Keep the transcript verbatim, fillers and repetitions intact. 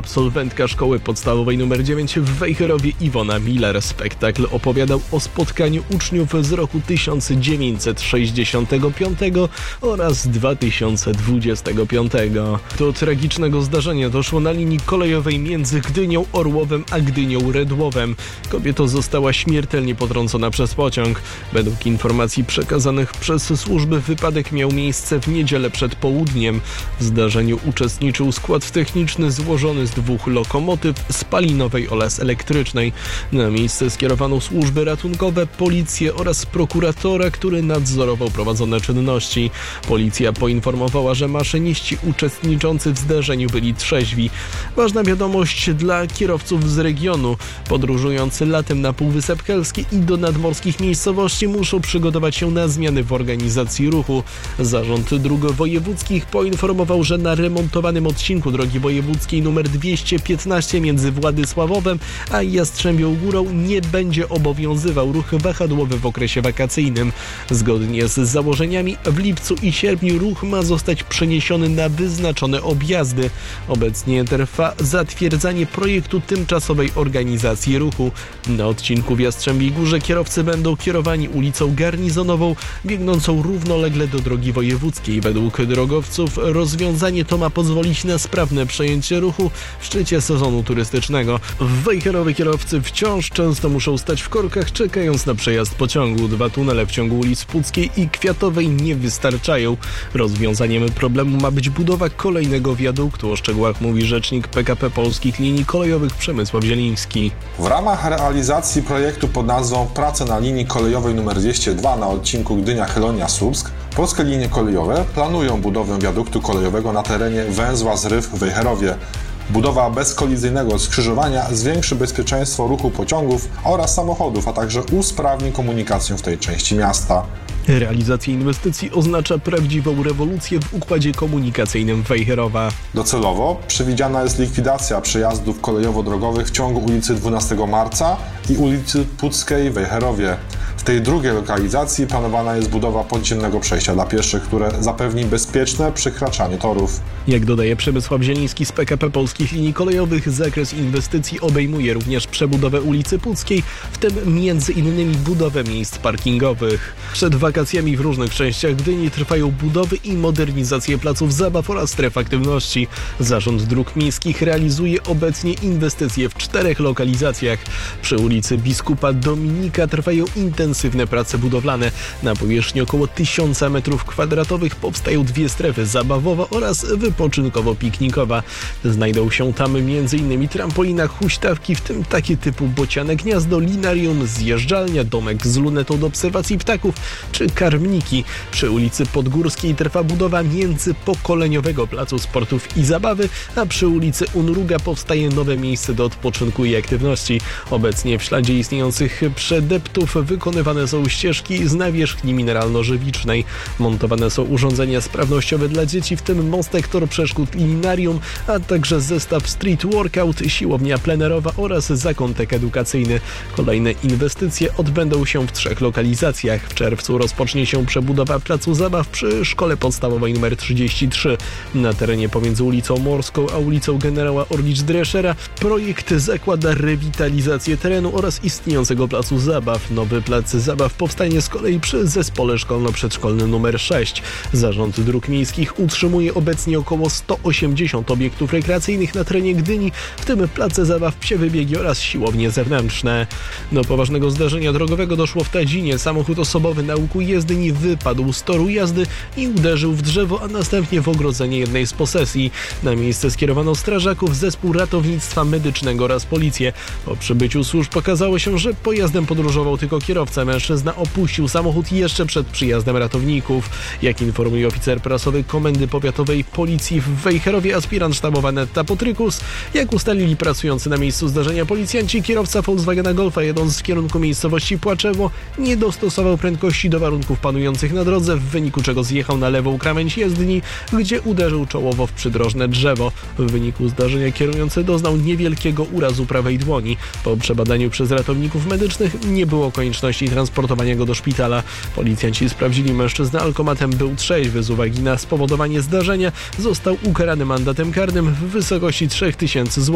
absolwentka szkoły podstawowej nr dziewięć w Wejherowie Iwona Miller. Spektakl opowiadał o spotkaniu uczniów z roku tysiąc dziewięćset sześćdziesiątego piątego oraz dwa tysiące dwudziestego piątego. Do tragicznego zdarzenia doszło na linii kolejowej między Gdynią Orłowem a Gdynią Redłowem. Kobieta została śmiertelnie potrącona przez pociąg. Według informacji przekazanych przez służby wypadek miał miejsce w niedzielę przed południem. W zdarzeniu uczestniczył skład techniczny złożony z dwóch lokomotyw spalinowej oraz elektrycznej. Na miejsce skierowano służby ratunkowe, policję oraz prokuratora, który nadzorował prowadzone czynności. Policja poinformowała, że maszyniści uczestniczący w zdarzeniu byli trzeźwi. Ważna wiadomość dla kierowców z regionu. Podróżujący latem na Półwysep Helski i do nadmorskich miejscowości muszą przygotować się na zmiany w organizacji ruchu. Zarząd Dróg Wojewódzkich poinformował, że na remontowanym odcinku drogi wojewódzkiej nr dwieście piętnaście między Władysławowem a Jastrzębią Górą nie będzie obowiązywał ruch wahadłowy w okresie wakacyjnym. Zgodnie z założeniami w lipcu i sierpniu ruch ma zostać przeniesiony na wyznaczone objazdy. Obecnie trwa zatwierdzanie projektu tymczasowej organizacji ruchu. Na odcinku w Jastrzębiej Górze kierowcy będą kierowani ulicą Garnizonową, biegnącą równolegle do drogi wojewódzkiej. Według drogowców rozwiązanie to ma pozwolić na sprawne przejęcie ruchu w szczycie sezonu turystycznego. W Wejherowie kierowcy wciąż często muszą stać w korkach, czekając na przejazd pociągu. Dwa tunele w ciągu ulic Puckiej i Kwiatowej nie wystarczają. Rozwiązaniem problemu ma być budowa kolejnego wiaduktu. O szczegółach mówi rzecznik P K P Polskich Linii Kolejowych Przemysław Zieliński. W ramach realizacji projektu pod nazwą Prace na linii kolejowej nr dwieście dwa na odcinku Gdynia-Chylonia-Słupsk Polskie Linie Kolejowe planują budowę wiaduktu kolejowego na terenie węzła Zryw w Wejherowie. Budowa bezkolizyjnego skrzyżowania zwiększy bezpieczeństwo ruchu pociągów oraz samochodów, a także usprawni komunikację w tej części miasta. Realizacja inwestycji oznacza prawdziwą rewolucję w układzie komunikacyjnym Wejherowa. Docelowo przewidziana jest likwidacja przejazdów kolejowo-drogowych w ciągu ulicy dwunastego marca i ulicy Puckiej w Wejherowie. W tej drugiej lokalizacji planowana jest budowa podziemnego przejścia dla pieszych, które zapewni bezpieczne przekraczanie torów. Jak dodaje Przemysław Zieliński z P K P Polskich Linii Kolejowych, zakres inwestycji obejmuje również przebudowę ulicy Puckiej, w tym między innymi budowę miejsc parkingowych. Przed wakacjami w różnych częściach Gdyni trwają budowy i modernizacje placów zabaw oraz stref aktywności. Zarząd Dróg Miejskich realizuje obecnie inwestycje w czterech lokalizacjach. Przy ulicy Biskupa Dominika trwają intensywne prace budowlane. Na powierzchni około tysiąca metrów kwadratowych powstają dwie strefy: zabawowa oraz wypoczynkowo-piknikowa. Znajdą się tam między innymi trampolina, huśtawki, w tym takie typu bociane gniazdo, linarium, zjeżdżalnia, domek z lunetą do obserwacji ptaków czy karmniki. Przy ulicy Podgórskiej trwa budowa międzypokoleniowego placu sportów i zabawy, a przy ulicy Unruga powstaje nowe miejsce do odpoczynku i aktywności. Obecnie w śladzie istniejących przedeptów wykonywane są ścieżki z nawierzchni mineralno-żywicznej. Montowane są urządzenia sprawnościowe dla dzieci, w tym mostek, tor przeszkód, linarium, a także zestaw street workout, siłownia plenerowa oraz zakątek edukacyjny. Kolejne inwestycje odbędą się w trzech lokalizacjach. W czerwcu rozpocznie się przebudowa placu zabaw przy Szkole Podstawowej nr trzydzieści trzy. Na terenie pomiędzy ulicą Morską a ulicą Generała Orlicz-Dreszera projekt zakłada rewitalizację terenu oraz istniejącego placu zabaw. Nowy plac zabaw powstanie z kolei przy zespole szkolno-przedszkolnym nr sześć. Zarząd Dróg Miejskich utrzymuje obecnie około sto osiemdziesiąt obiektów rekreacyjnych na terenie Gdyni, w tym place zabaw, psie wybiegi oraz siłownie zewnętrzne. Do poważnego zdarzenia drogowego doszło w Tadzinie. Samochód osobowy na łuku jezdni wypadł z toru jazdy i uderzył w drzewo, a następnie w ogrodzenie jednej z posesji. Na miejsce skierowano strażaków, zespół ratownictwa medycznego oraz policję. Po przybyciu służb okazało się, że pojazdem podróżował tylko kierowca. Mężczyzna opuścił samochód jeszcze przed przyjazdem ratowników. Jak informuje oficer prasowy Komendy Powiatowej Policji w Wejherowie, aspirant sztabowy Netta Potrykus, jak ustalili pracujący na miejscu zdarzenia policjanci, kierowca Volkswagena Golfa, jedąc w kierunku miejscowości Płaczewo, nie dostosował prędkości do warunków panujących na drodze, w wyniku czego zjechał na lewą krawędź jezdni, gdzie uderzył czołowo w przydrożne drzewo. W wyniku zdarzenia kierujący doznał niewielkiego urazu prawej dłoni. Po przebadaniu przez ratowników medycznych nie było konieczności transportowania go do szpitala. Policjanci sprawdzili mężczyznę alkomatem, był trzeźwy. Z uwagi na spowodowanie zdarzenia został ukarany mandatem karnym w wysokości trzech tysięcy złotych.